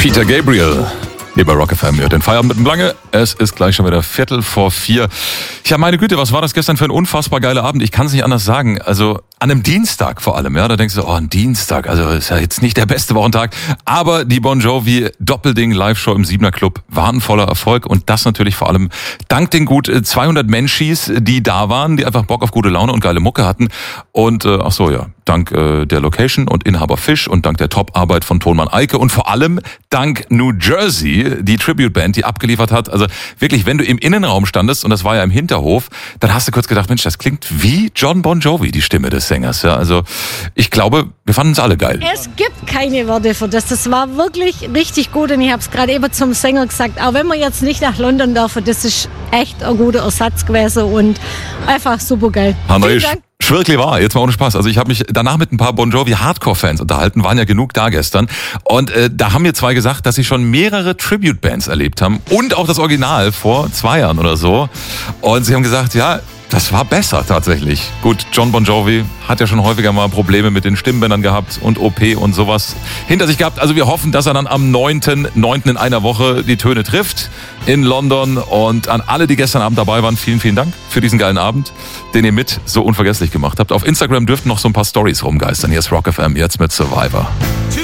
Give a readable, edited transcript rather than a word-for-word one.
Peter Gabriel. Hier bei Rock FM, den Feierabend mit dem Lange. Es ist gleich schon wieder 3:45. Ja, meine Güte, was war das gestern für ein unfassbar geiler Abend? Ich kann es nicht anders sagen. Also an einem Dienstag vor allem, ja, da denkst du, oh, ein Dienstag, also ist ja jetzt nicht der beste Wochentag. Aber die Bon Jovi Doppelding Live-Show im 7er Club war ein voller Erfolg. Und das natürlich vor allem dank den gut 200 Menschis, die da waren, die einfach Bock auf gute Laune und geile Mucke hatten. Und dank der Location und Inhaber Fisch und dank der Top-Arbeit von Tonmann Eike und vor allem dank New Jersey, die Tribute-Band, die abgeliefert hat. Also wirklich, wenn du im Innenraum standest, und das war ja im Hinterhof, dann hast du kurz gedacht, Mensch, das klingt wie John Bon Jovi, die Stimme des Sängers. Ja, also ich glaube, wir fanden es alle geil. Es gibt keine Worte für das. Das war wirklich richtig gut und ich habe es gerade eben zum Sänger gesagt, auch wenn wir jetzt nicht nach London dürfen, das ist echt ein guter Ersatz gewesen und einfach super geil. Wirklich wahr, jetzt mal ohne Spaß. Also ich habe mich danach mit ein paar Bon Jovi Hardcore-Fans unterhalten, waren ja genug da gestern. Und da haben mir zwei gesagt, dass sie schon mehrere Tribute-Bands erlebt haben und auch das Original vor 2 Jahren oder so. Und sie haben gesagt, ja, das war besser tatsächlich. Gut, John Bon Jovi hat ja schon häufiger mal Probleme mit den Stimmbändern gehabt und OP und sowas hinter sich gehabt. Also wir hoffen, dass er dann am 9. in einer Woche die Töne trifft in London. Und an alle, die gestern Abend dabei waren, vielen, vielen Dank für diesen geilen Abend, den ihr mit so unvergesslich gemacht habt. Auf Instagram dürften noch so ein paar Stories rumgeistern. Hier ist Rock FM, jetzt mit Survivor.